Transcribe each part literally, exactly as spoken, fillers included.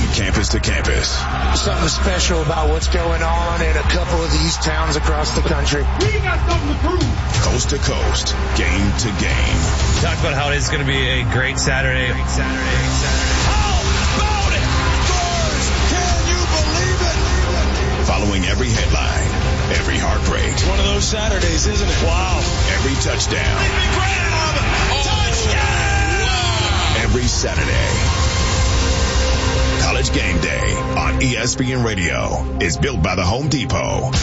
From campus to campus. Something special about what's going on in a couple of these towns across the country. We got something to prove. Coast to coast, game to game. Talk about how it is going to be a great Saturday. Great Saturday. Great Saturday. How about it? Scores! Can you believe it? Following every headline, every heartbreak. It's one of those Saturdays, isn't it? Wow. Every touchdown. Big grab! Oh. Touchdown! Wow. Every Saturday. College Game Day on E S P N Radio is built by the Home Depot.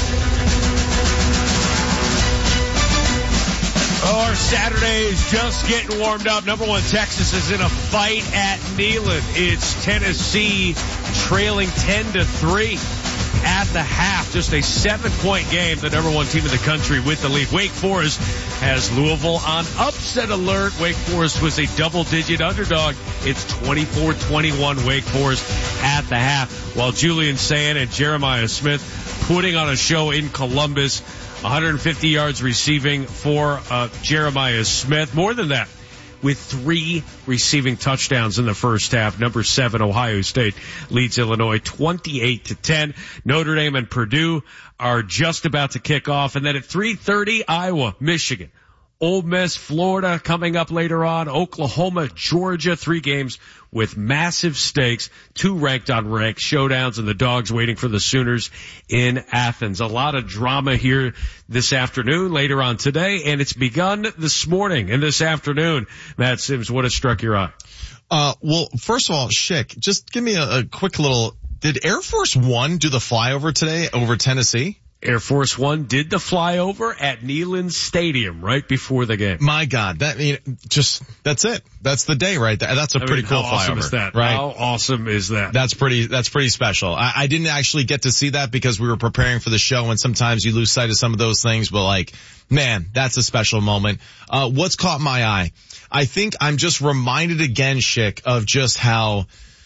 Oh, our Saturday is just getting warmed up. Number one, Texas is in a fight at Neyland. It's Tennessee trailing ten to three at the half. Just a seven-point game. The number one team in the country with the lead. Wake Forest has Louisville on upset alert. Wake Forest was a double-digit underdog. It's twenty-four twenty-one Wake Forest at the half. While Julian Sand and Jeremiah Smith putting on a show in Columbus. one hundred fifty yards receiving for uh, Jeremiah Smith. More than that, with three receiving touchdowns in the first half. Number seven, Ohio State leads Illinois twenty-eight to ten. Notre Dame and Purdue are just about to kick off. And then at three thirty, Iowa, Michigan. Ole Miss, Florida coming up later on. Oklahoma, Georgia, three games with massive stakes. Two ranked on ranked showdowns, and the Dogs waiting for the Sooners in Athens. A lot of drama here this afternoon, later on today, and it's begun this morning and this afternoon. Matt Sims, what has struck your eye? Uh, well, first of all, Schick, just give me a, a quick little, did Air Force One do the flyover today over Tennessee? Air Force One did the flyover at Neyland Stadium right before the game. My God, that I mean, just that's it. That's the day right there. That's a I pretty mean, cool how awesome flyover, is that? right? How awesome is that? That's pretty. That's pretty special. I, I didn't actually get to see that because we were preparing for the show, and sometimes you lose sight of some of those things. But like, man, that's a special moment. Uh, what's caught my eye? I think I'm just reminded again, Schick, of just how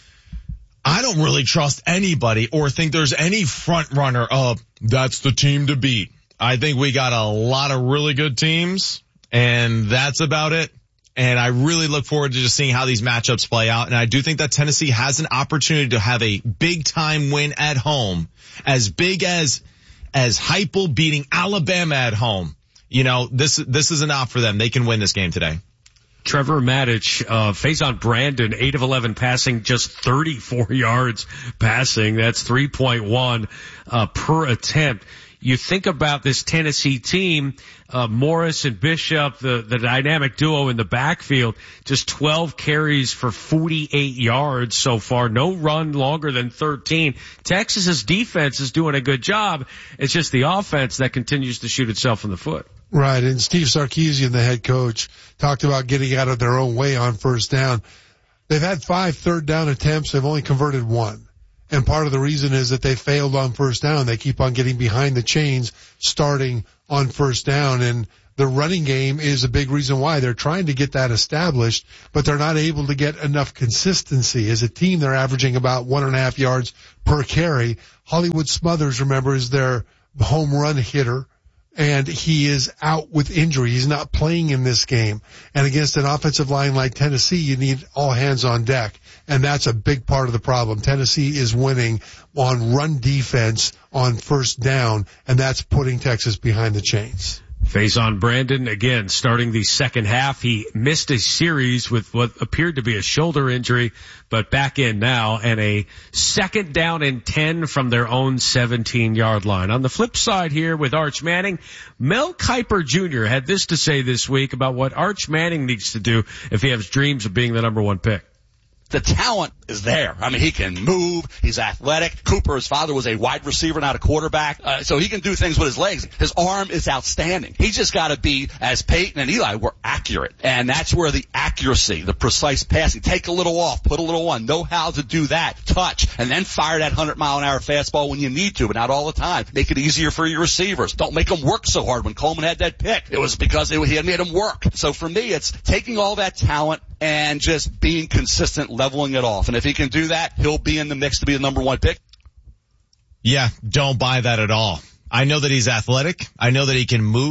I don't really trust anybody or think there's any front runner of that's the team to beat. I think we got a lot of really good teams, and that's about it. And I really look forward to just seeing how these matchups play out. And I do think that Tennessee has an opportunity to have a big time win at home, as big as, as Heupel beating Alabama at home. You know, this, this is enough for them. They can win this game today. Trevor Maddich, uh, Faison Brandon, eight of eleven passing, just thirty-four yards passing. That's three point one, uh, per attempt. You think about this Tennessee team, uh, Morris and Bishop, the, the dynamic duo in the backfield, just twelve carries for forty-eight yards so far. No run longer than thirteen. Texas's defense is doing a good job. It's just the offense that continues to shoot itself in the foot. Right, and Steve Sarkisian, the head coach, talked about getting out of their own way on first down. They've had five third down attempts. They've only converted one. And part of the reason is that they failed on first down. They keep on getting behind the chains starting on first down. And the running game is a big reason why. They're trying to get that established, but they're not able to get enough consistency. As a team, they're averaging about one and a half yards per carry. Hollywood Smothers, remember, is their home run hitter. And he is out with injury. He's not playing in this game. And against an offensive line like Tennessee, you need all hands on deck. And that's a big part of the problem. Tennessee is winning on run defense on first down, and that's putting Texas behind the chains. Faison Brandon, again, starting the second half. He missed a series with what appeared to be a shoulder injury, but back in now, and a second down and ten from their own seventeen-yard line. On the flip side here with Arch Manning, Mel Kiper Junior had this to say this week about what Arch Manning needs to do if he has dreams of being the number one pick. The talent is there. I mean, he can move. He's athletic. Cooper, his father, was a wide receiver, not a quarterback. Uh, so he can do things with his legs. His arm is outstanding. He's just got to be, as Peyton and Eli were, accurate. And that's where the accuracy, the precise passing, take a little off, put a little on, know how to do that, touch, and then fire that one hundred mile an hour fastball when you need to, but not all the time. Make it easier for your receivers. Don't make them work so hard. When Coleman had that pick, it was because it, he had made them work. So for me, it's taking all that talent and just being consistent, leveling it off. And if he can do that, he'll be in the mix to be the number one pick. Yeah, don't buy that at all. I know that he's athletic. I know that he can move,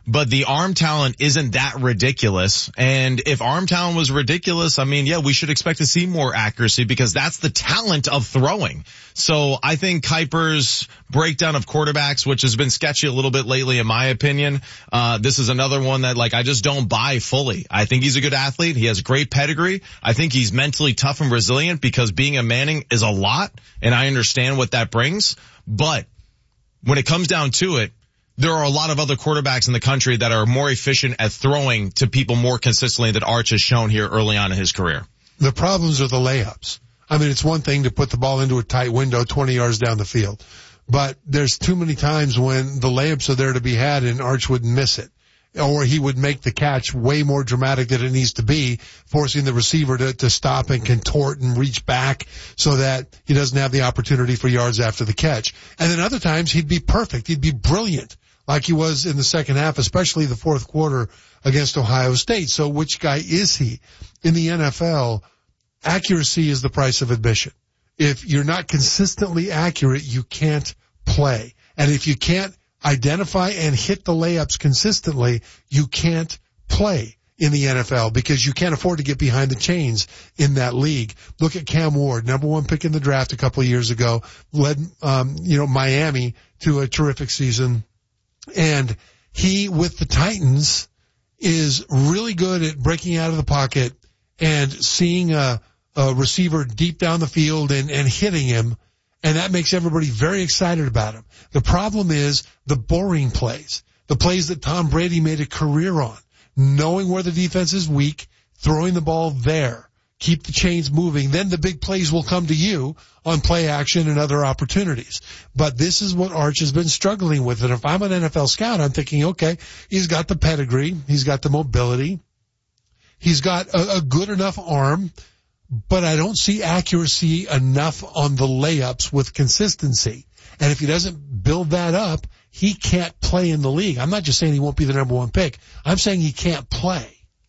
but the arm talent isn't that ridiculous. And if arm talent was ridiculous, I mean, yeah, we should expect to see more accuracy because that's the talent of throwing. So I think Kiper's breakdown of quarterbacks, which has been sketchy a little bit lately in my opinion, uh, this is another one that like I just don't buy fully. I think he's a good athlete. He has great pedigree. I think he's mentally tough and resilient because being a Manning is a lot, and I understand what that brings. But when it comes down to it, there are a lot of other quarterbacks in the country that are more efficient at throwing to people more consistently that Arch has shown here early on in his career. The problems are the layups. I mean, it's one thing to put the ball into a tight window twenty yards down the field, but there's too many times when the layups are there to be had and Arch would miss it. Or he would make the catch way more dramatic than it needs to be, forcing the receiver to, to stop and contort and reach back so that he doesn't have the opportunity for yards after the catch. And then other times he'd be perfect. He'd be brilliant like he was in the second half, especially the fourth quarter against Ohio State. So which guy is he? In the N F L, accuracy is the price of admission. If you're not consistently accurate, you can't play. And if you can't identify and hit the layups consistently, you can't play in the N F L because you can't afford to get behind the chains in that league. Look at Cam Ward, number one pick in the draft a couple of years ago, led, um, you know, Miami to a terrific season. And he, with the Titans, is really good at breaking out of the pocket and seeing a, a receiver deep down the field and, and hitting him. And that makes everybody very excited about him. The problem is the boring plays, the plays that Tom Brady made a career on, knowing where the defense is weak, throwing the ball there, keep the chains moving. Then the big plays will come to you on play action and other opportunities. But this is what Arch has been struggling with. And if I'm an N F L scout, I'm thinking, okay, he's got the pedigree, he's got the mobility, he's got a, a good enough arm, but I don't see accuracy enough on the layups with consistency. And if he doesn't build that up, he can't play in the league. I'm not just saying he won't be the number one pick. I'm saying he can't play.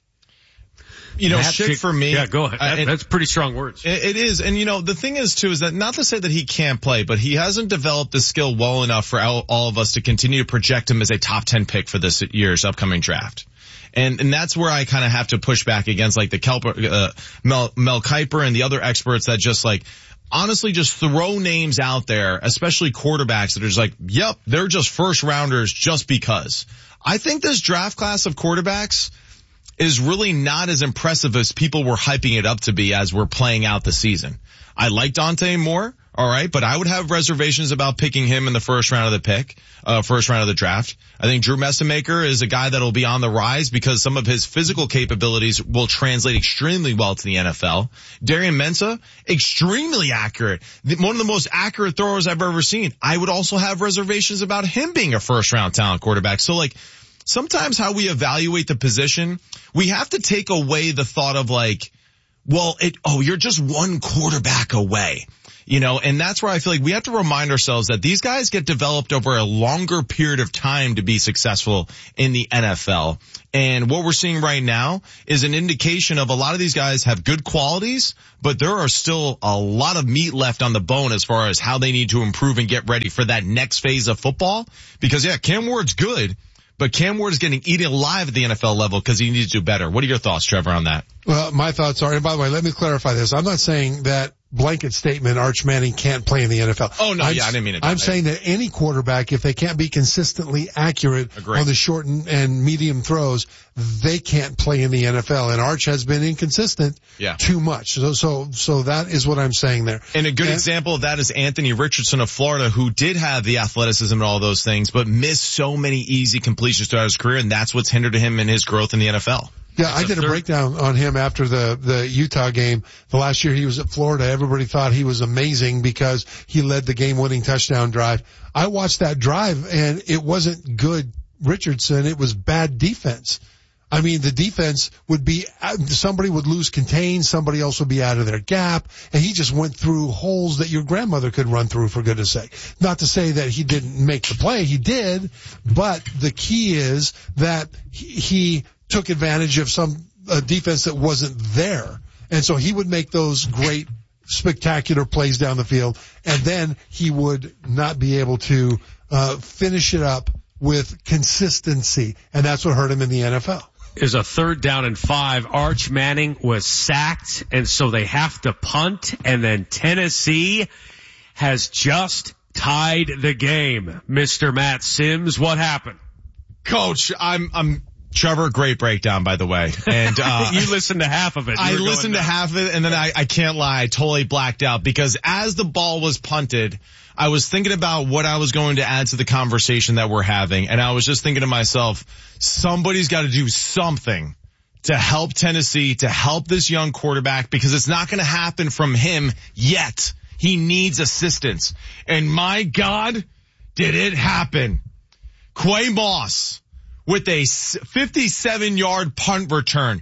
You know, Matt, shit for me. Yeah, go ahead. That, uh, that's pretty strong words. It, it is. And, you know, the thing is, too, is that not to say that he can't play, but he hasn't developed the skill well enough for all, all of us to continue to project him as a top ten pick for this year's upcoming draft. And, and that's where I kind of have to push back against like the Kelper, uh, Mel, Mel Kiper and the other experts that just like, honestly just throw names out there, especially quarterbacks that are just like, yep, they're just first rounders just because. I think this draft class of quarterbacks is really not as impressive as people were hyping it up to be as we're playing out the season. I like Dante Moore. All right, but I would have reservations about picking him in the first round of the pick, uh, first round of the draft. I think Drew Messemaker is a guy that'll be on the rise because some of his physical capabilities will translate extremely well to the N F L. Darian Mensah, extremely accurate. One of the most accurate throwers I've ever seen. I would also have reservations about him being a first round talent quarterback. So like, sometimes how we evaluate the position, we have to take away the thought of like, well, it, oh, you're just one quarterback away. You know, and that's where I feel like we have to remind ourselves that these guys get developed over a longer period of time to be successful in the N F L. And what we're seeing right now is an indication of a lot of these guys have good qualities, but there are still a lot of meat left on the bone as far as how they need to improve and get ready for that next phase of football. Because yeah, Cam Ward's good, but Cam Ward is getting eaten alive at the N F L level because he needs to do better. What are your thoughts, Trevor, on that? Well, my thoughts are, and by the way, let me clarify this. I'm not saying that blanket statement Arch Manning can't play in the N F L. Oh, no, I'm, yeah, I didn't mean it. I'm saying that any quarterback, if they can't be consistently accurate Agreed. on the short and, and medium throws, they can't play in the N F L. And Arch has been inconsistent yeah. too much. So, so, so that is what I'm saying there. And a good and, example of that is Anthony Richardson of Florida, who did have the athleticism and all those things, but missed so many easy completions throughout his career, and that's what's hindered him in his growth in the N F L. Yeah, I did a breakdown on him after the, the Utah game. The last year he was at Florida, everybody thought he was amazing because he led the game-winning touchdown drive. I watched that drive, and it wasn't good Richardson. It was bad defense. I mean, the defense would be, somebody would lose contain, somebody else would be out of their gap, and he just went through holes that your grandmother could run through, for goodness sake. Not to say that he didn't make the play, he did, but the key is that he, he took advantage of some uh, defense that wasn't there. And so he would make those great, spectacular plays down the field, and then he would not be able to uh finish it up with consistency, and that's what hurt him in the N F L. Is a third down and five. Arch Manning was sacked, and so they have to punt, and then Tennessee has just tied the game. Mister Matt Sims, what happened? Coach, I'm, I'm, Trevor, great breakdown, by the way. And, uh, you listened to half of it. I listened to half of it, and then I, I can't lie, I totally blacked out because as the ball was punted, I was thinking about what I was going to add to the conversation that we're having, and I was just thinking to myself, somebody's got to do something to help Tennessee, to help this young quarterback, because it's not going to happen from him yet. He needs assistance. And my God, did it happen. Quay Moss with a fifty-seven yard punt return.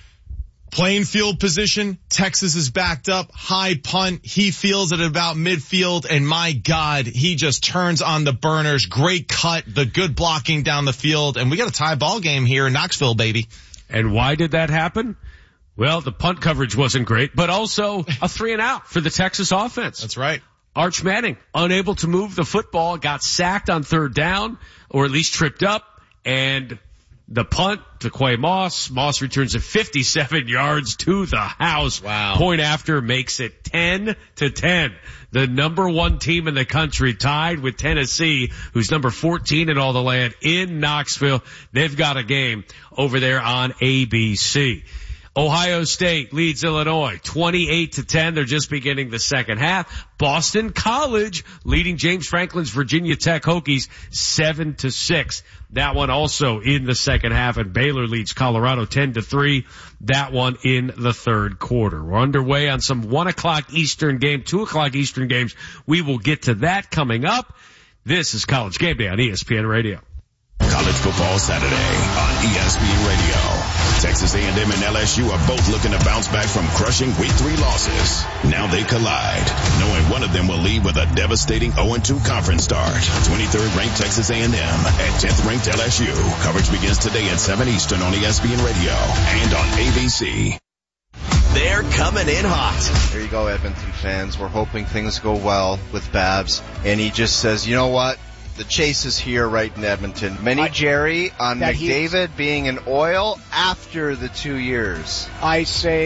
Playing field position, Texas is backed up, high punt, he feels it about midfield, and my God, he just turns on the burners. Great cut, the good blocking down the field, and we got a tie ball game here in Knoxville, baby. And why did that happen? Well, the punt coverage wasn't great, but also a three and out for the Texas offense. That's right. Arch Manning, unable to move the football, got sacked on third down, or at least tripped up, and the punt to Quay Moss. Moss returns it fifty-seven yards to the house. Wow. Point after makes it ten to ten. The number one team in the country tied with Tennessee, who's number fourteen in all the land in Knoxville. They've got a game over there on A B C. Ohio State leads Illinois twenty-eight to ten. They're just beginning the second half. Boston College leading James Franklin's Virginia Tech Hokies seven to six. That one also in the second half, and Baylor leads Colorado ten to three. That one in the third quarter. We're underway on some one o'clock Eastern game, two o'clock Eastern games. We will get to that coming up. This is College Game Day on E S P N Radio. College Football Saturday on E S P N Radio. Texas A and M and L S U are both looking to bounce back from crushing week three losses. Now they collide, knowing one of them will leave with a devastating oh and two conference start. twenty-third ranked Texas A and M and tenth ranked L S U. Coverage begins today at seven Eastern on E S P N Radio and on A B C. They're coming in hot. There you go, Edmonton fans. We're hoping things go well with Babs. And he just says, you know what? The chase is here right in Edmonton. Mini I, Jerry on McDavid being an oil after the two years. I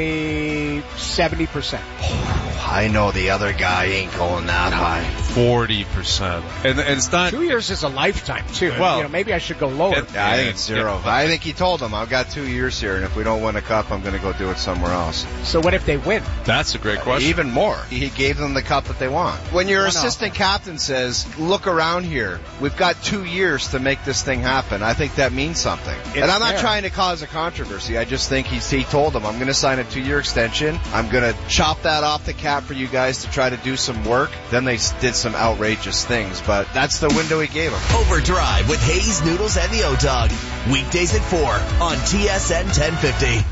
say seventy percent. Oh, I know the other guy ain't going that high. forty percent. And, and it's not... Two years is a lifetime, too. Well, you know, maybe I should go lower. It, yeah, I think it's zero. Yeah. I think he told them, I've got two years here, and if we don't win a cup, I'm going to go do it somewhere else. So what if they win? That's a great question. Even more. He gave them the cup that they want. When your assistant captain says, look around here, we've got two years to make this thing happen, I think that means something. It's and I'm not fair. trying to cause a controversy. I just think he's, he told them, I'm going to sign a two-year extension. I'm going to chop that off the cap for you guys to try to do some work. Then they did some outrageous things, but that's the window he gave them. Overdrive with Hayes, Noodles, and the O-Dog. Weekdays at four on T S N ten fifty.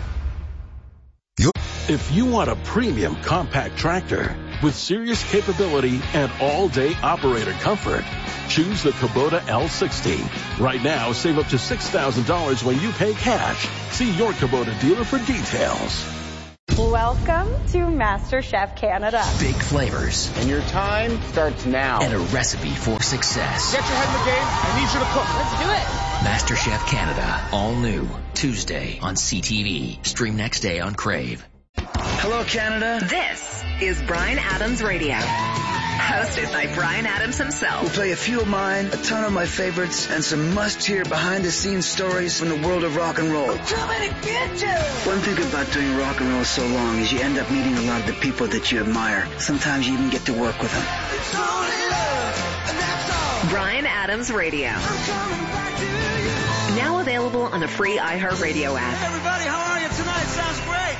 If you want a premium compact tractor with serious capability and all-day operator comfort, choose the Kubota L sixty. Right now, save up to six thousand dollars when you pay cash. See your Kubota dealer for details. Welcome to MasterChef Canada. Big flavors. And your time starts now. And a recipe for success. Get your head in the game. I need you to cook. Let's do it. MasterChef Canada. All new. Tuesday on C T V. Stream next day on Crave. Hello, Canada. This is Bryan Adams Radio. Hosted by Bryan Adams himself. We'll play a few of mine, a ton of my favorites, and some must-hear behind-the-scenes stories from the world of rock and roll. Too many bitches! One thing about doing rock and roll so long is you end up meeting a lot of the people that you admire. Sometimes you even get to work with them. It's only love, and that's all. Bryan Adams Radio. I'm coming back to you. Now available on the free iHeartRadio app. Hey everybody, how are you tonight? Sounds great.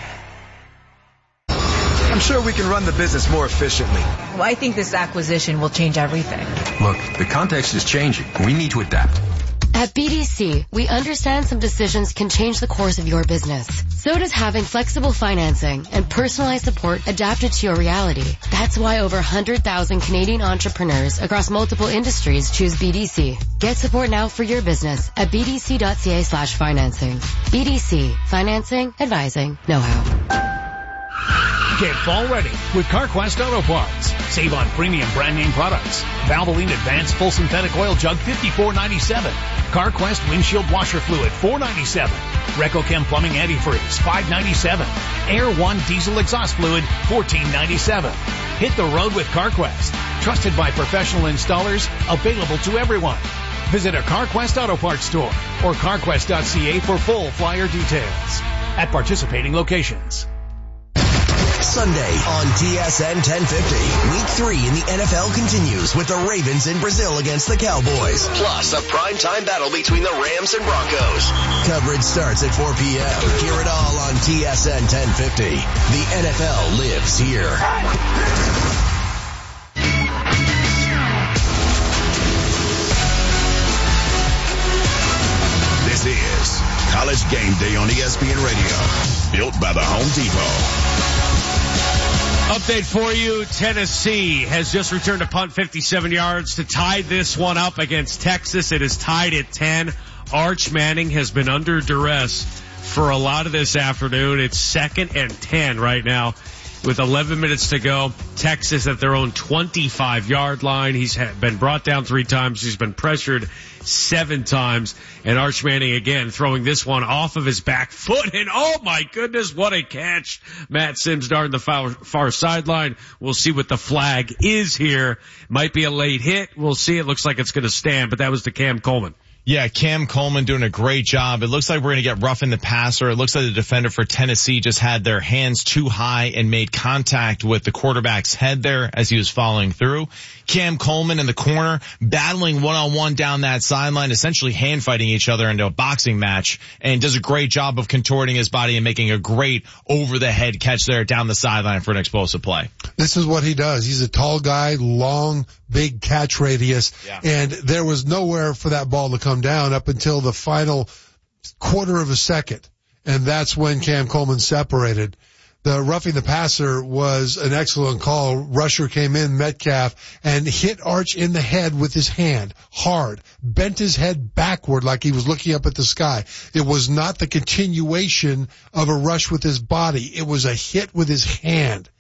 I'm sure we can run the business more efficiently. Well, I think this acquisition will change everything. Look, the context is changing. We need to adapt. At B D C, we understand some decisions can change the course of your business. So does having flexible financing and personalized support adapted to your reality. That's why over one hundred thousand Canadian entrepreneurs across multiple industries choose B D C. Get support now for your business at bdc.ca slash financing. B D C. Financing, advising, know-how. Get fall ready with CarQuest Auto Parts. Save on premium brand name products. Valvoline Advanced Full Synthetic Oil Jug fifty-four ninety-seven. CarQuest Windshield Washer Fluid four ninety-seven. RecoChem Plumbing Antifreeze five ninety-seven. Air One Diesel Exhaust Fluid fourteen ninety-seven. Hit the road with CarQuest. Trusted by professional installers, available to everyone. Visit a CarQuest Auto Parts store or carquest dot c a for full flyer details at participating locations. Sunday on T S N ten fifty. Week three in the N F L continues with the Ravens in Brazil against the Cowboys. Plus a primetime battle between the Rams and Broncos. Coverage starts at four p.m. Hear it all on T S N ten fifty. The N F L lives here. This is College Game Day on E S P N Radio. Built by the Home Depot. Update for you. Tennessee has just returned a punt fifty-seven yards to tie this one up against Texas. It is tied at ten. Arch Manning has been under duress for a lot of this afternoon. It's second and ten right now with eleven minutes to go. Texas at their own twenty-five yard line. He's been brought down three times. He's been pressured seven times. And Arch Manning again throwing this one off of his back foot. And oh my goodness, what a catch. Matt Sims darting the far, far sideline. We'll see what the flag is here. Might be a late hit. We'll see. It looks like it's going to stand, but that was to Cam Coleman. Yeah, Cam Coleman doing a great job. It looks like we're going to get rough in the passer. It looks like the defender for Tennessee just had their hands too high and made contact with the quarterback's head there as he was following through. Cam Coleman in the corner battling one-on-one down that sideline, essentially hand fighting each other into a boxing match, and does a great job of contorting his body and making a great over-the-head catch there down the sideline for an explosive play. This is what he does. He's a tall guy, long, big catch radius, yeah. And there was nowhere for that ball to come down up until the final quarter of a second, and that's when Cam Coleman separated. The roughing the passer was an excellent call. Rusher came in, Metcalf, and hit Arch in the head with his hand, hard, bent his head backward like he was looking up at the sky. It was not the continuation of a rush with his body. It was a hit with his hand.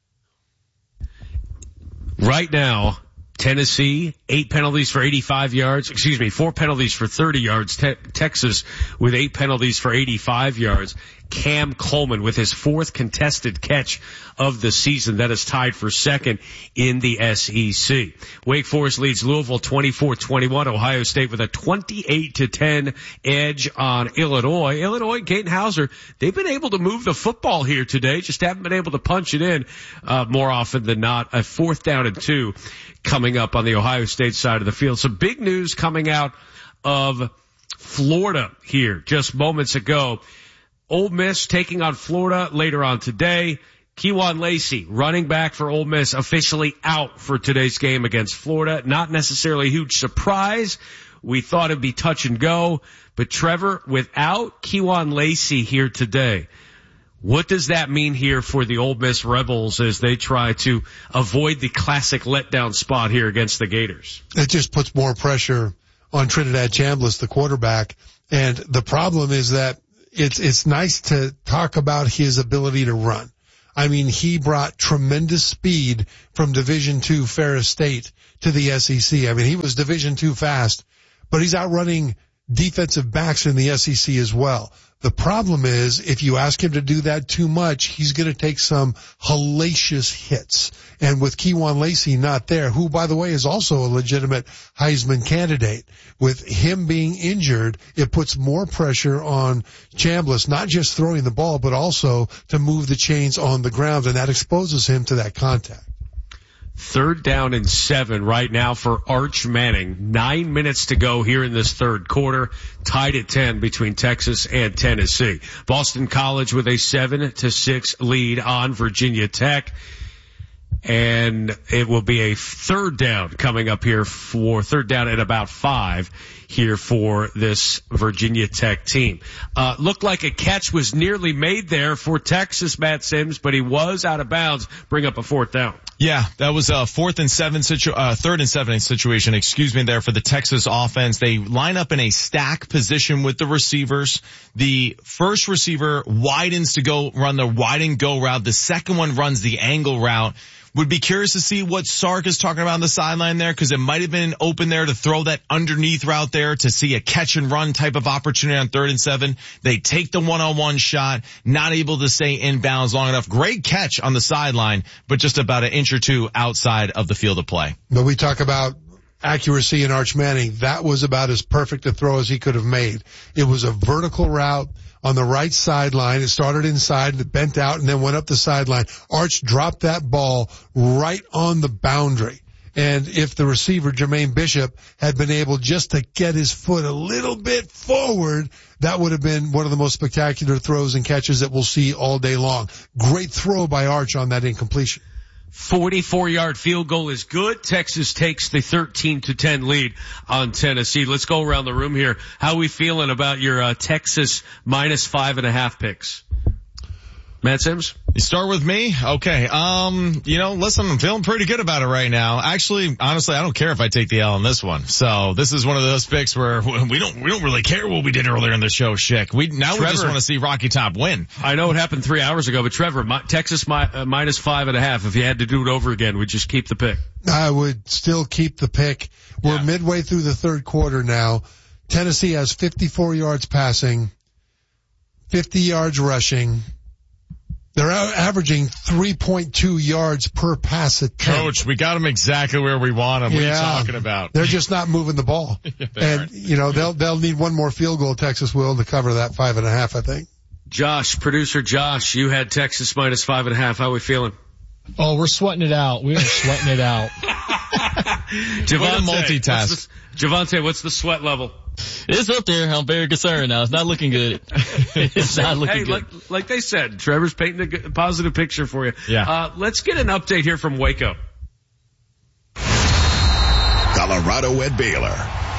Right now, Tennessee, eight penalties for eighty-five yards. Excuse me, four penalties for thirty yards. Te- Texas with eight penalties for eighty-five yards. Cam Coleman with his fourth contested catch of the season. That is tied for second in the S E C. Wake Forest leads Louisville twenty-four twenty-one. Ohio State with a twenty-eight to ten edge on Illinois. Illinois and Caden Hauser, they've been able to move the football here today, just haven't been able to punch it in uh, more often than not. A fourth down and two coming up on the Ohio State side of the field. Some big news coming out of Florida here just moments ago. Ole Miss taking on Florida later on today. Kewan Lacey, running back for Ole Miss, officially out for today's game against Florida. Not necessarily a huge surprise. We thought it'd be touch and go. But Trevor, without Kewan Lacey here today, what does that mean here for the Ole Miss Rebels as they try to avoid the classic letdown spot here against the Gators? It just puts more pressure on Trinidad Chambliss, the quarterback. And the problem is that It's, it's nice to talk about his ability to run. I mean, he brought tremendous speed from Division two Ferris State to the S E C. I mean, he was Division two fast, but he's outrunning defensive backs in the S E C as well. The problem is, if you ask him to do that too much, he's going to take some hellacious hits. And with Kewan Lacey not there, who, by the way, is also a legitimate Heisman candidate, with him being injured, it puts more pressure on Chambliss, not just throwing the ball, but also to move the chains on the ground, and that exposes him to that contact. Third down and seven right now for Arch Manning. Nine minutes to go here in this third quarter. Tied at ten between Texas and Tennessee. Boston College with a seven to six lead on Virginia Tech. And it will be a third down coming up here for third down at about five here for this Virginia Tech team. Uh, looked like a catch was nearly made there for Texas, Matt Sims, but he was out of bounds. Bring up a fourth down. Yeah, that was a fourth and seven situ- uh, third and seven situation, excuse me, there for the Texas offense. They line up in a stack position with the receivers. The first receiver widens to go run the wide and go route. The second one runs the angle route. Would be curious to see what Sark is talking about on the sideline there, because it might have been open there to throw that underneath route there to see a catch and run type of opportunity on third and seven. They take the one-on-one shot, not able to stay inbounds long enough. Great catch on the sideline, but just about an inch or two outside of the field of play. But we talk about accuracy in Arch Manning. That was about as perfect a throw as he could have made. It was a vertical route on the right sideline. It started inside, it bent out, and then went up the sideline. Arch dropped that ball right on the boundary. And if the receiver, Jermaine Bishop, had been able just to get his foot a little bit forward, that would have been one of the most spectacular throws and catches that we'll see all day long. Great throw by Arch on that incompletion. forty-four yard field goal is good. Texas takes the thirteen to ten lead on Tennessee. Let's go around the room here. How are we feeling about your uh, Texas minus five and a half picks? Matt Sims? You start with me? Okay. Um, you know, listen, I'm feeling pretty good about it right now. Actually, honestly, I don't care if I take the L in this one. So this is one of those picks where we don't, we don't really care what we did earlier in the show, Schick. We, now Trevor, we just want to see Rocky Top win. I know it happened three hours ago, but Trevor, my, Texas mi- uh, minus five and a half. If you had to do it over again, would you just keep the pick? I would still keep the pick. We're yeah. midway through the third quarter now. Tennessee has fifty-four yards passing, fifty yards rushing. They're averaging three point two yards per pass attempt. Coach, we got them exactly where we want them. What yeah, are you talking about? They're just not moving the ball. yeah, and, aren't. you know, they'll, they'll need one more field goal, Texas will, to cover that five and a half, I think. Josh, producer Josh, you had Texas minus five and a half. How are we feeling? Oh, we're sweating it out. We are sweating it out. Javante, multitask. What's the, Javante, what's the sweat level? It's up there. I'm very concerned now. It's not looking good. It's not looking hey, good. Like, like they said, Trevor's painting a positive picture for you. Yeah. Uh, let's get an update here from Waco. Colorado at Baylor.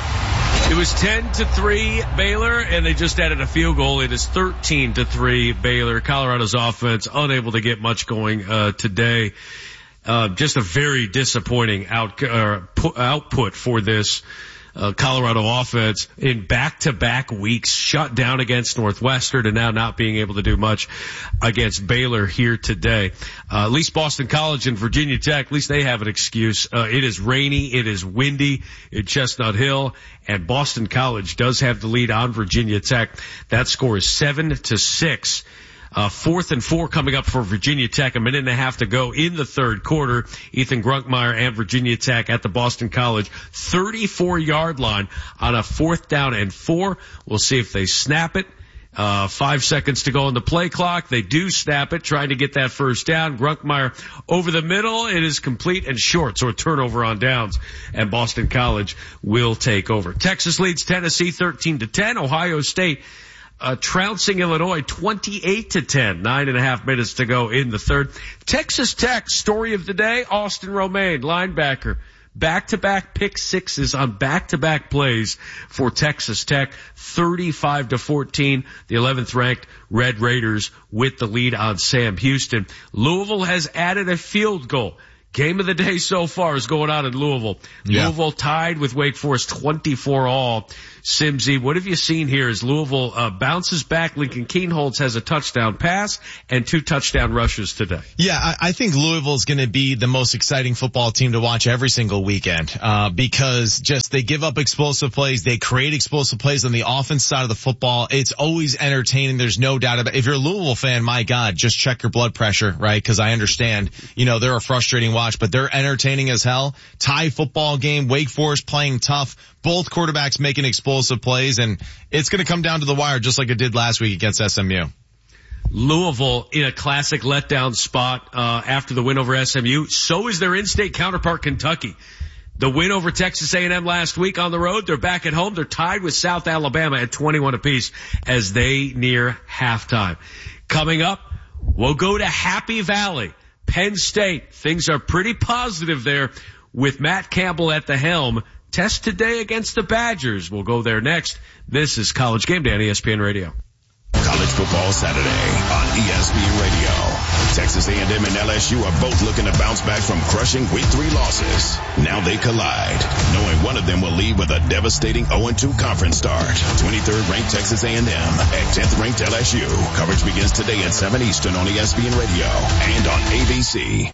It was ten to three Baylor, and they just added a field goal. It is thirteen to three Baylor. Colorado's offense unable to get much going uh, today. Uh, just a very disappointing out, uh, pu- output for this Uh, Colorado offense in back-to-back weeks, shut down against Northwestern and now not being able to do much against Baylor here today. Uh, at least Boston College and Virginia Tech, at least they have an excuse. Uh, it is rainy, it is windy at Chestnut Hill, and Boston College does have the lead on Virginia Tech. That score is seven to six. Uh, fourth and four coming up for Virginia Tech. A minute and a half to go in the third quarter. Ethan Grunkmeyer and Virginia Tech at the Boston College thirty-four yard line on a fourth down and four. We'll see if they snap it. Uh, five seconds to go on the play clock. They do snap it, trying to get that first down. Grunkmeyer over the middle. It is complete and short, so a turnover on downs, and Boston College will take over. Texas leads Tennessee thirteen to ten. Ohio State Uh, trouncing Illinois twenty-eight to ten. Nine and a half minutes to go in the third. Texas Tech, story of the day, Austin Romaine, linebacker. Back-to-back pick sixes on back-to-back plays for Texas Tech. thirty-five to fourteen. The eleventh ranked Red Raiders with the lead on Sam Houston. Louisville has added a field goal. Game of the day so far is going on in Louisville. Yeah. Louisville tied with Wake Forest twenty-four all. Simsy, what have you seen here as Louisville uh, bounces back? Lincoln Kienholz has a touchdown pass and two touchdown rushes today. Yeah, I, I think Louisville is going to be the most exciting football team to watch every single weekend uh, because just they give up explosive plays. They create explosive plays on the offense side of the football. It's always entertaining. There's no doubt about it. If you're a Louisville fan, my God, just check your blood pressure, right? Because I understand, you know, they're a frustrating watch, but they're entertaining as hell. Tie football game, Wake Forest playing tough. Both quarterbacks making explosive plays, and it's going to come down to the wire just like it did last week against S M U. Louisville in a classic letdown spot uh, after the win over S M U. So is their in-state counterpart, Kentucky. The win over Texas A and M last week on the road. They're back at home. They're tied with South Alabama at twenty-one apiece as they near halftime. Coming up, we'll go to Happy Valley, Penn State. Things are pretty positive there with Matt Campbell at the helm. Test today against the Badgers. We'll go there next. This is College Game Day on E S P N Radio. College Football Saturday on E S P N Radio. Texas A and M and L S U are both looking to bounce back from crushing week three losses. Now they collide, knowing one of them will leave with a devastating oh and two conference start. twenty-third ranked Texas A and M at tenth ranked L S U. Coverage begins today at seven Eastern on E S P N Radio and on A B C.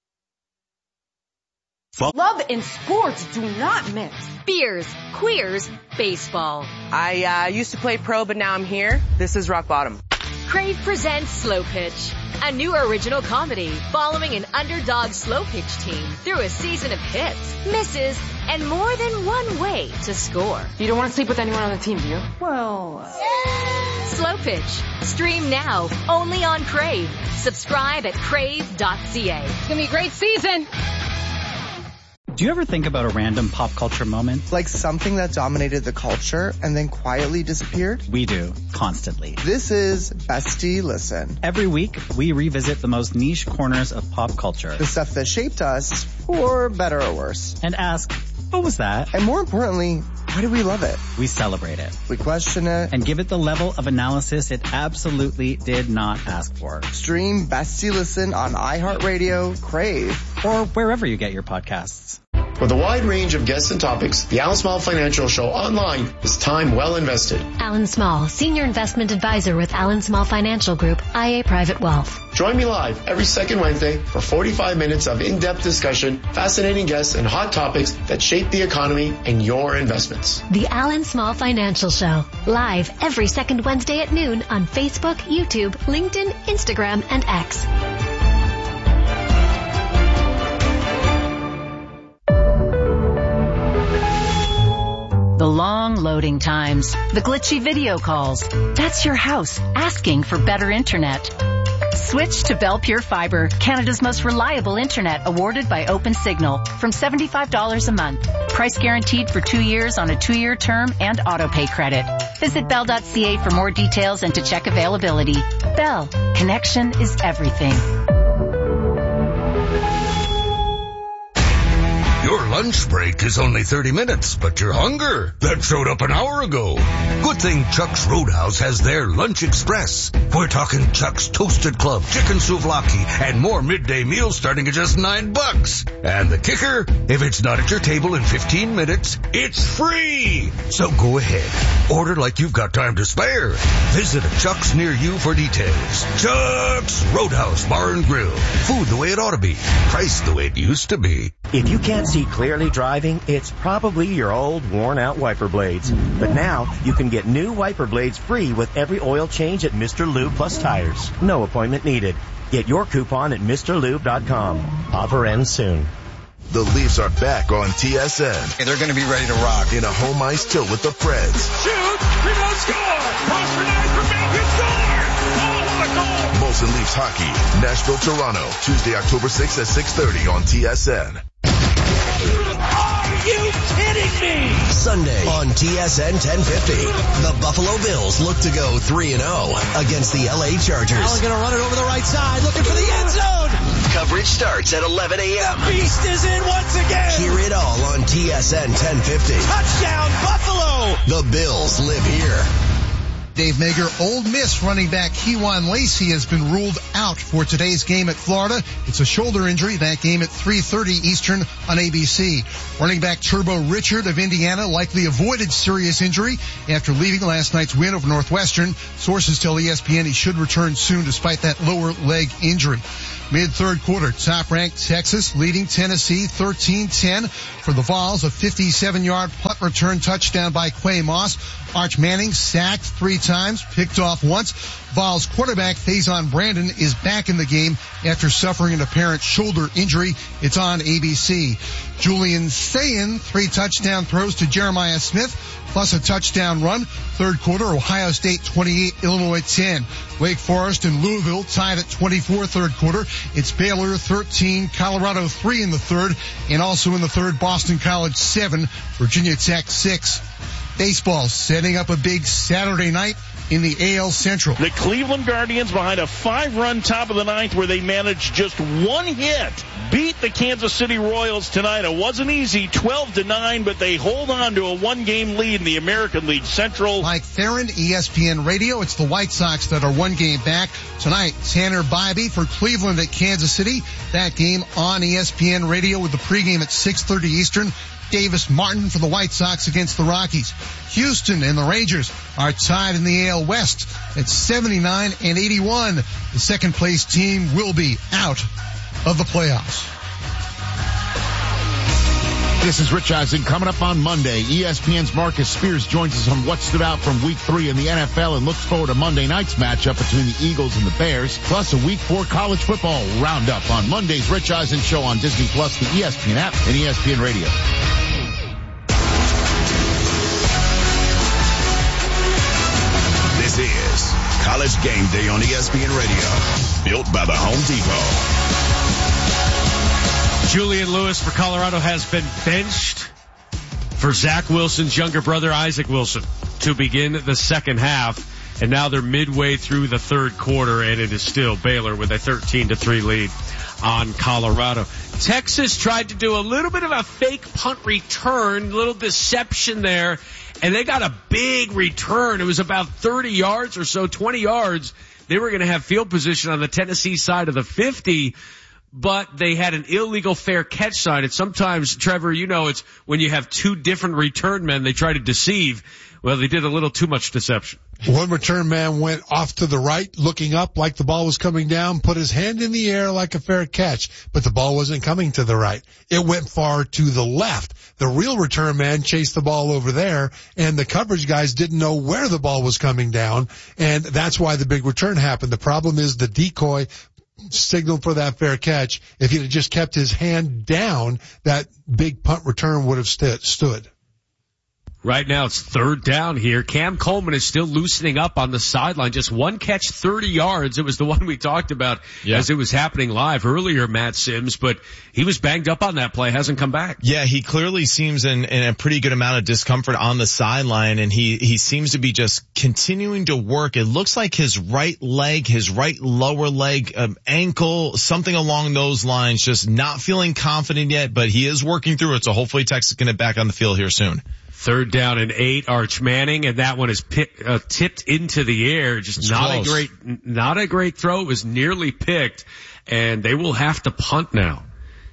Love and sports do not mix. Beers, queers, baseball. I uh, used to play pro, but now I'm here. This is rock bottom. Crave presents Slow Pitch, a new original comedy following an underdog slow pitch team through a season of hits, misses, and more than one way to score. You don't want to sleep with anyone on the team, do you? Well... Slow Pitch. Stream now, only on Crave. Subscribe at crave dot c a. It's going to be a great season. Do you ever think about a random pop culture moment? Like something that dominated the culture and then quietly disappeared? We do, constantly. This is Bestie Listen. Every week, we revisit the most niche corners of pop culture. The stuff that shaped us, for better or worse. And ask, what was that? And more importantly, why do we love it? We celebrate it. We question it. And give it the level of analysis it absolutely did not ask for. Stream Bestie Listen on iHeartRadio, Crave, or wherever you get your podcasts. With a wide range of guests and topics, the Alan Small Financial Show online is time well invested. Alan Small, Senior Investment Advisor with Alan Small Financial Group, I A Private Wealth. Join me live every second Wednesday for forty-five minutes of in-depth discussion, fascinating guests, and hot topics that shape the economy and your investments. The Alan Small Financial Show, live every second Wednesday at noon on Facebook, YouTube, LinkedIn, Instagram, and X. The long loading times, the glitchy video calls. That's your house asking for better internet. Switch to Bell Pure Fiber, Canada's most reliable internet, awarded by OpenSignal, from seventy-five dollars a month. Price guaranteed for two years on a two-year term and auto-pay credit. Visit bell dot c a for more details and to check availability. Bell, connection is everything. Your lunch break is only thirty minutes, but your hunger, that showed up an hour ago. Good thing Chuck's Roadhouse has their Lunch Express. We're talking Chuck's Toasted Club, Chicken Souvlaki, and more midday meals starting at just nine bucks. And the kicker, if it's not at your table in fifteen minutes, it's free. So go ahead, order like you've got time to spare. Visit a Chuck's near you for details. Chuck's Roadhouse Bar and Grill. Food the way it ought to be. Price the way it used to be. If you can't see clearly driving, it's probably your old worn-out wiper blades. But now, you can get new wiper blades free with every oil change at Mister Lube Plus Tires. No appointment needed. Get your coupon at Mister Lube dot com. Offer ends soon. The Leafs are back on T S N. And they're going to be ready to rock. In a home ice tilt with the Preds. Shoot! Rebound score! Cross for nine for Bacon, score! Oh, what a goal! Molson Leafs Hockey, Nashville, Toronto, Tuesday, October sixth at six thirty on T S N. Are you kidding me? Sunday on T S N ten fifty. The Buffalo Bills look to go three and oh against the L A Chargers. Allen going to run it over the right side, looking for the end zone. Coverage starts at eleven a.m. The beast is in once again. Hear it all on T S N ten fifty. Touchdown, Buffalo. The Bills live here. Dave Mager, Ole Miss running back Kewan Lacey has been ruled out for today's game at Florida. It's a shoulder injury. That game at three thirty Eastern on A B C. Running back Turbo Richard of Indiana likely avoided serious injury after leaving last night's win over Northwestern. Sources tell E S P N he should return soon despite that lower leg injury. Mid-third quarter, top-ranked Texas leading Tennessee thirteen ten for the Vols. A fifty-seven-yard punt return touchdown by Quay Moss. Arch Manning sacked three times, picked off once. Vols quarterback Faison Brandon is back in the game after suffering an apparent shoulder injury. It's on A B C. Julian Sayin, three touchdown throws to Jeremiah Smith, plus a touchdown run. Third quarter, Ohio State twenty-eight, Illinois ten. Wake Forest and Louisville tied at twenty-four third quarter. It's Baylor thirteen, Colorado three in the third, and also in the third, Boston College seven, Virginia Tech six. Baseball setting up a big Saturday night in the A L Central. The Cleveland Guardians behind a five-run top of the ninth where they managed just one hit beat the Kansas City Royals tonight. It wasn't easy, twelve to nine, but they hold on to a one-game lead in the American League Central. Mike Theron, E S P N Radio. It's the White Sox that are one game back. Tonight, Tanner Bybee for Cleveland at Kansas City. That game on E S P N Radio with the pregame at six thirty Eastern. Davis Martin for the White Sox against the Rockies. Houston and the Rangers are tied in the A L West at seventy-nine and eighty-one. The second place team will be out of the playoffs. This is Rich Eisen. Coming up on Monday, E S P N's Marcus Spears joins us on what stood out from week three in the N F L and looks forward to Monday night's matchup between the Eagles and the Bears, plus a week four college football roundup on Monday's Rich Eisen Show on Disney Plus, the E S P N app, and E S P N Radio. This is College Game Day on E S P N Radio, built by the Home Depot. Julian Lewis for Colorado has been benched for Zach Wilson's younger brother, Isaac Wilson, to begin the second half. And now they're midway through the third quarter, and it is still Baylor with a thirteen to three lead on Colorado. Texas tried to do a little bit of a fake punt return, little deception there, and they got a big return. It was about thirty yards or so, twenty yards. They were going to have field position on the Tennessee side of the fifty. But they had an illegal fair catch sign. And sometimes, Trevor, you know, it's when you have two different return men, they try to deceive. Well, they did a little too much deception. One return man went off to the right, looking up like the ball was coming down, put his hand in the air like a fair catch, but the ball wasn't coming to the right. It went far to the left. The real return man chased the ball over there, and the coverage guys didn't know where the ball was coming down, and that's why the big return happened. The problem is the decoy signaled for that fair catch. If he had just kept his hand down, that big punt return would have st- stood. Right now it's third down here. Cam Coleman is still loosening up on the sideline. Just one catch, thirty yards. It was the one we talked about yeah. as it was happening live earlier, Matt Sims, but he was banged up on that play, hasn't come back. Yeah, he clearly seems in, in a pretty good amount of discomfort on the sideline, and he, he seems to be just continuing to work. It looks like his right leg, his right lower leg, um, ankle, something along those lines, just not feeling confident yet, but he is working through it, so hopefully Texas can get back on the field here soon. Third down and eight, Arch Manning, and that one is pick, uh, tipped into the air. Just it's not close. a great, not a great throw. It was nearly picked, and they will have to punt now.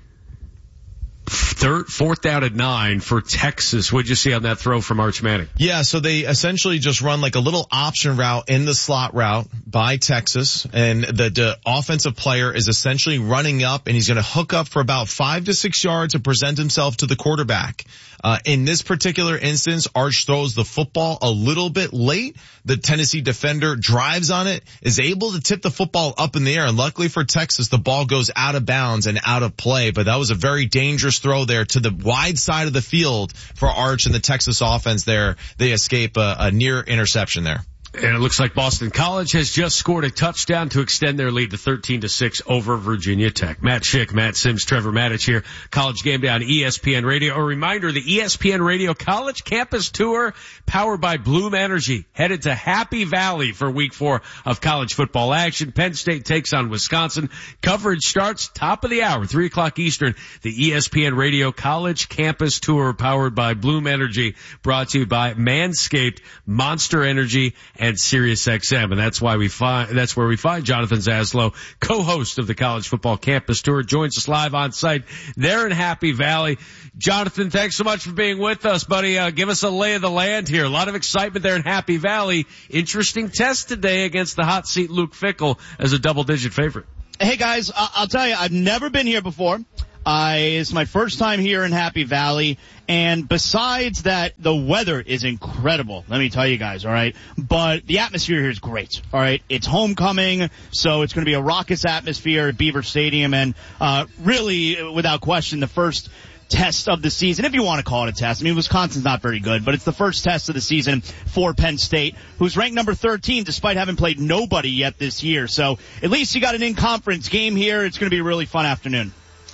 Third, fourth down at nine for Texas. What'd you see on that throw from Arch Manning? Yeah, so they essentially just run like a little option route in the slot route by Texas, and the, the offensive player is essentially running up, and he's going to hook up for about five to six yards and present himself to the quarterback. Uh, in this particular instance, Arch throws the football a little bit late. The Tennessee defender drives on it, is able to tip the football up in the air, and luckily for Texas, the ball goes out of bounds and out of play. But that was a very dangerous throw there to the wide side of the field for Arch and the Texas offense there. They escape a, a near interception there. And it looks like Boston College has just scored a touchdown to extend their lead to thirteen to six over Virginia Tech. Matt Schick, Matt Sims, Trevor Maddich here. College Game Day on E S P N Radio. A reminder, the E S P N Radio College Campus Tour powered by Bloom Energy headed to Happy Valley for week four of college football action. Penn State takes on Wisconsin. Coverage starts top of the hour, three o'clock Eastern. The E S P N Radio College Campus Tour powered by Bloom Energy, brought to you by Manscaped, Monster Energy, and SiriusXM. And that's why we find, that's where we find Jonathan Zaslow, co-host of the College Football Campus Tour, joins us live on site there in Happy Valley. Jonathan, thanks so much for being with us, buddy. Uh, give us a lay of the land here. A lot of excitement there in Happy Valley. Interesting test today against the hot seat Luke Fickell as a double-digit favorite. Hey guys, I'll tell you, I've never been here before. I, it's my first time here in Happy Valley, and besides that, the weather is incredible, let me tell you guys, alright? But the atmosphere here is great, alright? It's homecoming, so it's going to be a raucous atmosphere at Beaver Stadium, and uh really, without question, the first test of the season, if you want to call it a test. I mean, Wisconsin's not very good, but it's the first test of the season for Penn State, who's ranked number thirteen despite having played nobody yet this year. So at least you got an in-conference game here. It's going to be a really fun afternoon.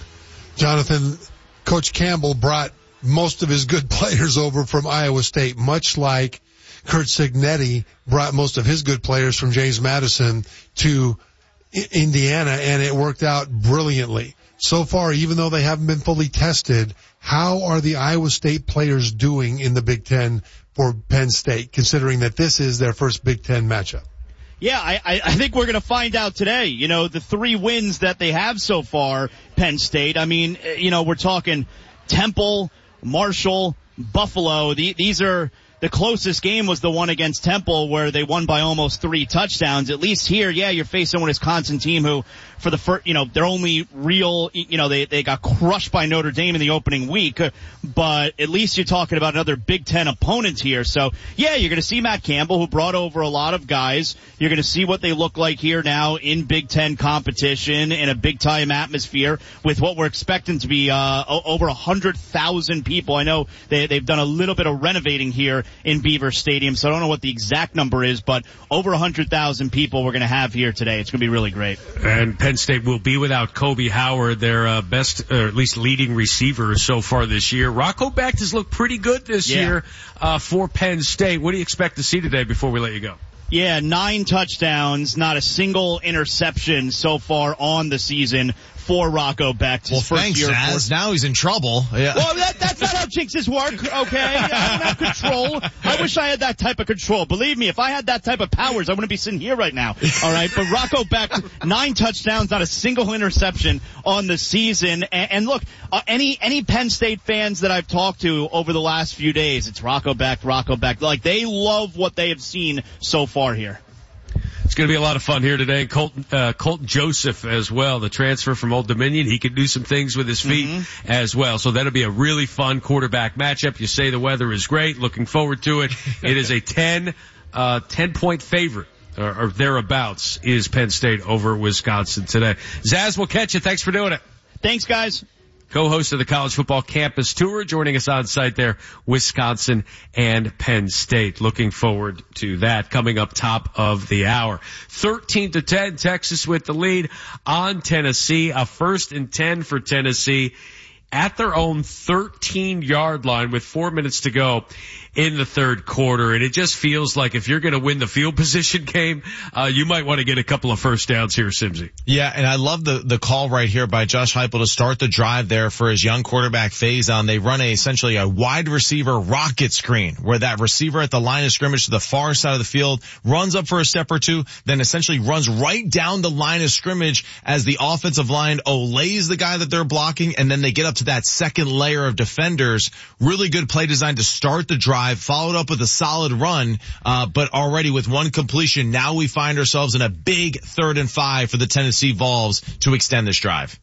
Jonathan, Coach Campbell brought most of his good players over from Iowa State, much like Curt Cignetti brought most of his good players from James Madison to Indiana, and it worked out brilliantly. so far, even though they haven't been fully tested, how are the Iowa State players doing in the Big Ten for Penn State, considering that this is their first Big Ten matchup? Yeah, I, I think we're going to find out today. You know, the three wins that they have so far, Penn State. I mean, you know, we're talking Temple, Marshall, Buffalo. The, these are the closest game was the one against Temple where they won by almost three touchdowns. At least here, yeah, you're facing a Wisconsin team who, for the first, you know, their only real, you know, they, they got crushed by Notre Dame in the opening week, but at least you're talking about another Big Ten opponent here. So, yeah, you're going to see Matt Campbell, who brought over a lot of guys. You're going to see what they look like here now in Big Ten competition in a big-time atmosphere with what we're expecting to be uh over one hundred thousand people. I know they, they've done a little bit of renovating here in Beaver Stadium, so I don't know what the exact number is, but over one hundred thousand people we're going to have here today. It's going to be really great. And Penn State will be without Kobe Howard, their uh, best, or at least leading receiver so far this year. Rocco Becht has looked pretty good this yeah. year uh, for Penn State. What do you expect to see today before we let you go? Yeah, nine touchdowns, not a single interception so far on the season for Rocco Becht. Well, thanks, Zaz. Now he's in trouble. Yeah. Well, that, that's not how jinxes work, okay? I don't have control. I wish I had that type of control. Believe me, if I had that type of powers, I wouldn't be sitting here right now. All right, but Rocco Becht, nine touchdowns, not a single interception on the season. And, and look, uh, any any Penn State fans that I've talked to over the last few days, it's Rocco Becht, Rocco Becht. Like, they love what they have seen so far here. It's going to be a lot of fun here today. Colton, uh, Colton Joseph as well, the transfer from Old Dominion. He can do some things with his feet mm-hmm. as well. So that'll be a really fun quarterback matchup. You say the weather is great. Looking forward to it. It is a ten, uh, ten point favorite. Or, or thereabouts is Penn State over Wisconsin today. Zaz, we'll catch you. Thanks for doing it. Thanks, guys. Co-host of the College Football Campus Tour, joining us on site there, Wisconsin and Penn State. Looking forward to that coming up top of the hour. thirteen to ten, Texas with the lead on Tennessee. A first and ten for Tennessee at their own thirteen yard line with four minutes to go in the third quarter. And it just feels like if you're going to win the field position game, uh, you might want to get a couple of first downs here, Simsy. Yeah, and I love the, the call right here by Josh Heupel to start the drive there for his young quarterback Faison. They run a, essentially a wide receiver rocket screen where that receiver at the line of scrimmage to the far side of the field runs up for a step or two, then essentially runs right down the line of scrimmage as the offensive line olays the guy that they're blocking, and then they get up to that second layer of defenders. Really good play design to start the drive. Followed up with a solid run, uh, but already with one completion, now we find ourselves in a big third and five for the Tennessee Vols to extend this drive.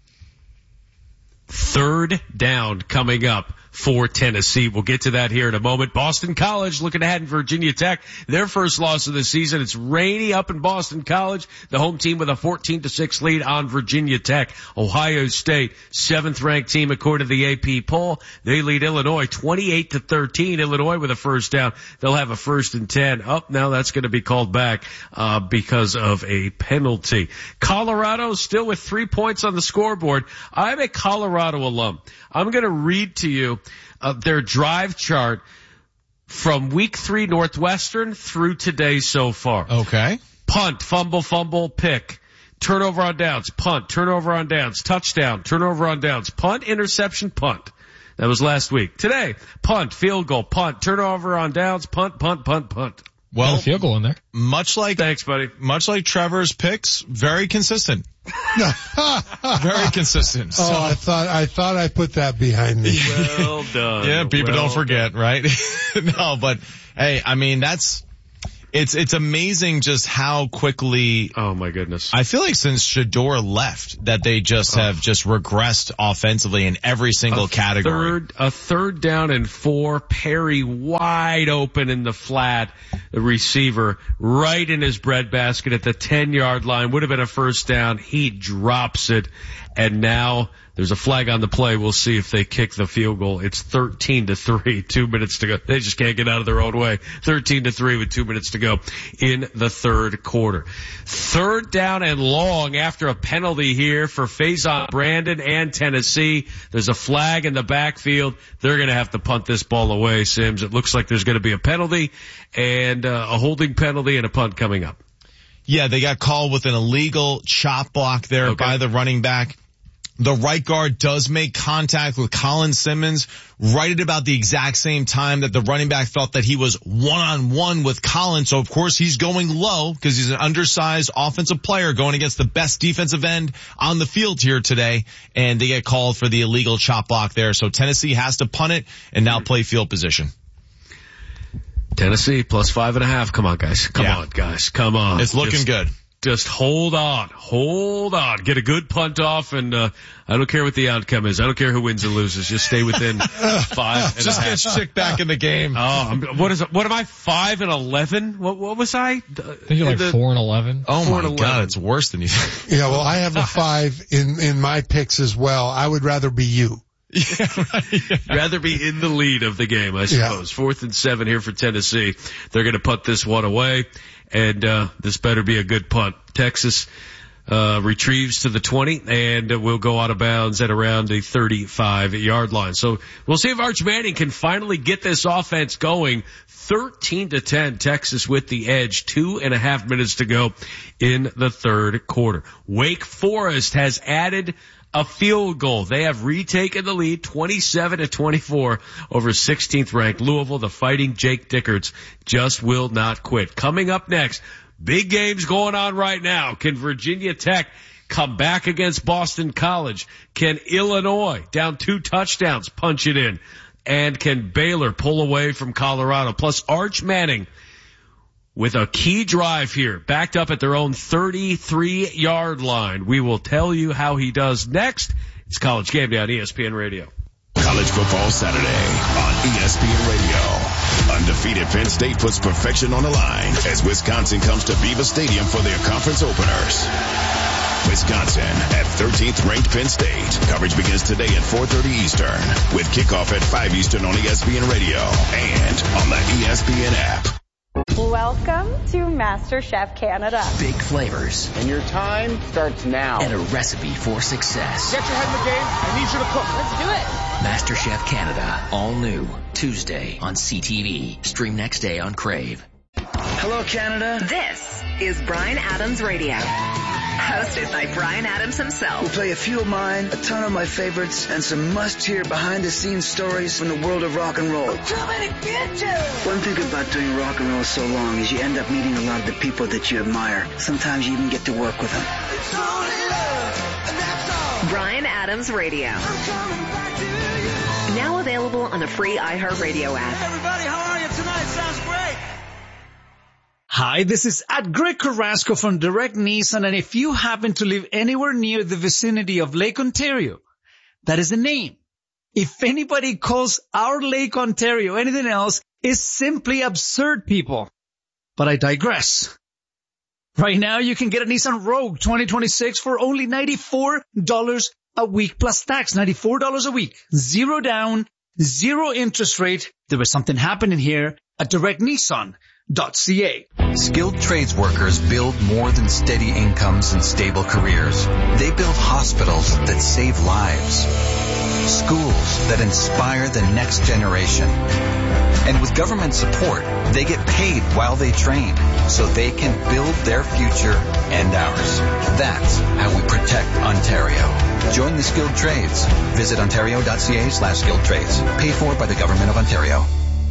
Third down coming up for Tennessee. We'll get to that here in a moment. Boston College looking ahead in Virginia Tech. Their first loss of the season. It's rainy up in Boston College. The home team with a fourteen to six lead on Virginia Tech. Ohio State, seventh ranked team according to the A P poll. They lead Illinois twenty-eight to thirteen. Illinois with a first down. They'll have a first and ten. Up oh, now that's going to be called back, uh, because of a penalty. Colorado still with three points on the scoreboard. I'm a Colorado alum. I'm going to read to you uh, their drive chart from week three Northwestern through today so far. Okay. Punt, fumble, fumble, pick. Turnover on downs, punt, turnover on downs, touchdown, turnover on downs, punt, interception, punt. That was last week. Today, punt, field goal, punt, turnover on downs, punt, punt, punt, punt. Well, got a field goal in there. Much like, thanks, buddy. Much like Trevor's picks, very consistent. Very consistent. So. Oh, I thought I thought I put that behind me. Well done. Yeah, people well don't forget, done. right? No, but hey, I mean that's it's it's amazing just how quickly. Oh my goodness! I feel like since Shedeur left, that they just oh. have just regressed offensively in every single a category. Third, a third down and four. Perry wide open in the flat. The receiver right in his breadbasket at the ten yard line. Would have been a first down. He drops it, and now there's a flag on the play. We'll see if they kick the field goal. It's thirteen to three, two minutes to go. They just can't get out of their own way. thirteen to three with two minutes to go in the third quarter. Third down and long after a penalty here for Faison Brandon and Tennessee. There's a flag in the backfield. They're going to have to punt this ball away, Sims. It looks like there's going to be a penalty and uh, a holding penalty and a punt coming up. Yeah, they got called with an illegal chop block there okay. by the running back. the right guard does make contact with Colin Simmons right at about the exact same time that the running back felt that he was one-on-one with Colin. So, of course, he's going low because he's an undersized offensive player going against the best defensive end on the field here today. And they get called for the illegal chop block there. So Tennessee has to punt it and now play field position. Tennessee plus five and a half. Come on, guys. Come Yeah. on, guys. Come on. It's looking Just, good. Just hold on. Hold on. Get a good punt off, and uh I don't care what the outcome is. I don't care who wins or loses. Just stay within five and Just a half. get Chick back in the game. Oh, I'm, what is it? What am I? Five and eleven? What, what was I? I think you're like the, four and eleven. Oh Four my and God, eleven. it's worse than you think. Yeah, well, I have a five in, in my picks as well. I would rather be you. Yeah, right. Yeah. Rather be in the lead of the game, I suppose. Yeah. Fourth and seven here for Tennessee. They're going to punt this one away, and uh this better be a good punt. Texas uh retrieves to the twenty, and uh, will go out of bounds at around the thirty-five yard line. So we'll see if Arch Manning can finally get this offense going. thirteen to ten, Texas with the edge. Two and a half minutes to go in the third quarter. Wake Forest has added a field goal. They have retaken the lead twenty-seven to twenty-four over sixteenth ranked Louisville. The Fighting Jake Dickards just will not quit. Coming up next, big games going on right now. Can Virginia Tech come back against Boston College? Can Illinois, down two touchdowns, punch it in? And can Baylor pull away from Colorado? Plus Arch Manning with a key drive here, backed up at their own thirty-three yard line. We will tell you how he does next. It's College Game Day on E S P N Radio. College Football Saturday on E S P N Radio. Undefeated Penn State puts perfection on the line as Wisconsin comes to Beaver Stadium for their conference openers. Wisconsin at thirteenth ranked Penn State. Coverage begins today at four thirty Eastern with kickoff at five Eastern on E S P N Radio and on the E S P N app. Welcome to MasterChef Canada. Big flavors. And your time starts now. And a recipe for success. Get your head in the game. I need you to cook. Let's do it. MasterChef Canada. All new. Tuesday on C T V. Stream next day on Crave. Hello, Canada. This is Bryan Adams Radio. Hosted by Bryan Adams himself. We'll play a few of mine, a ton of my favorites, and some must-hear behind-the-scenes stories from the world of rock and roll. Too many bitches! One thing about doing rock and roll so long is you end up meeting a lot of the people that you admire. Sometimes you even get to work with them. It's only love, and that's all. Bryan Adams Radio. I'm coming back to you. Now available on the free iHeartRadio app. Hey everybody, how are you tonight? Sounds great. Hi, this is at Greg Carrasco from Direct Nissan, and if you happen to live anywhere near the vicinity of Lake Ontario, that is the name. If anybody calls our Lake Ontario anything else, it's simply absurd, people. But I digress. Right now, you can get a Nissan Rogue twenty twenty-six for only ninety-four dollars a week plus tax. ninety-four dollars a week. Zero down, zero interest rate. There was something happening here at Direct Nissan. .ca. Skilled trades workers build more than steady incomes and stable careers. They build hospitals that save lives, schools that inspire the next generation. And with government support, they get paid while they train so they can build their future and ours. That's how we protect Ontario. Join the skilled trades. Visit ontario.ca slash skilled trades. Paid for by the Government of Ontario.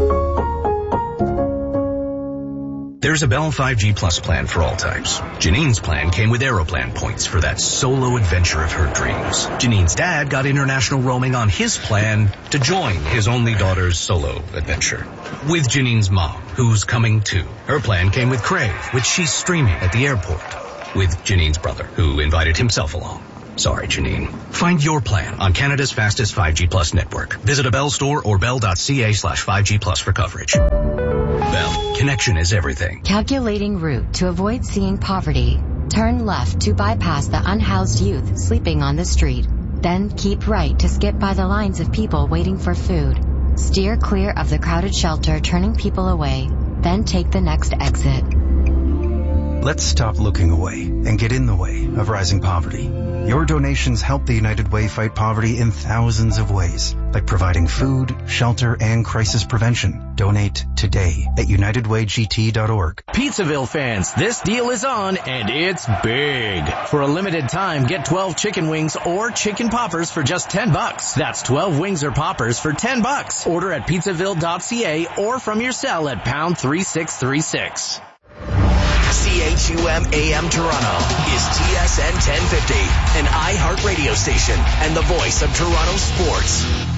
There's a Bell five G Plus plan for all types. Janine's plan came with Aeroplan points for that solo adventure of her dreams. Janine's dad got international roaming on his plan to join his only daughter's solo adventure. With Janine's mom, who's coming too. Her plan came with Crave, which she's streaming at the airport. With Janine's brother, who invited himself along. Sorry, Janine. Find your plan on Canada's fastest five G Plus network. Visit a Bell store or bell.ca slash 5G Plus for coverage. Bell. Connection is everything. Calculating route to avoid seeing poverty. Turn left to bypass the unhoused youth sleeping on the street. Then keep right to skip by the lines of people waiting for food. Steer clear of the crowded shelter turning people away. Then take the next exit. Let's stop looking away and get in the way of rising poverty. Your donations help the United Way fight poverty in thousands of ways, like providing food, shelter, and crisis prevention. Donate today at united way g t dot org. Pizzaville fans, this deal is on, and it's big. For a limited time, get twelve chicken wings or chicken poppers for just ten bucks. That's twelve wings or poppers for ten bucks. Order at pizzaville dot c a or from your cell at pound three six three six. C H U M A M Toronto is T S N ten fifty, an iHeart radio station and the voice of Toronto sports.